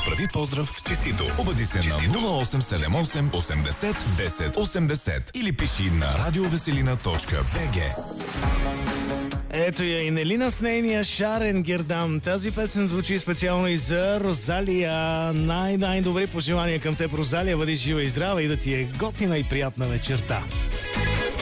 Отправи поздрав в честито. Обади се на 0878 80 10 80 или пиши на радиовеселина.bg. Ето я и Нелина с нейния Шарен Гердам. Тази песен звучи специално и за Розалия. Най-добри пожелания към теб, Розалия. Бъди жива и здрава и да ти е готина и приятна вечерта.